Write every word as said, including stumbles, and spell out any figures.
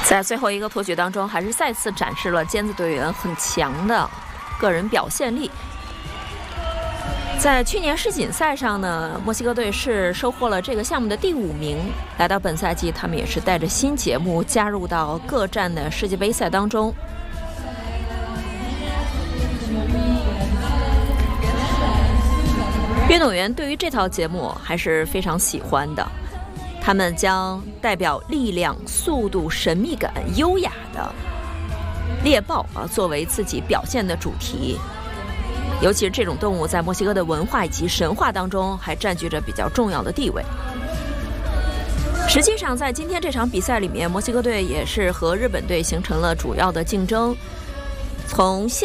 在最后一个图局当中，还是再次展示了尖子队员很强的个人表现力。在去年世锦赛上呢，墨西哥队是收获了这个项目的第五名。来到本赛季，他们也是带着新节目加入到各站的世界杯赛当中。运动员对于这套节目还是非常喜欢的。他们将代表力量、速度、神秘感、优雅的猎豹啊作为自己表现的主题，尤其是这种动物在墨西哥的文化以及神话当中还占据着比较重要的地位。实际上，在今天这场比赛里面，墨西哥队也是和日本队形成了主要的竞争。从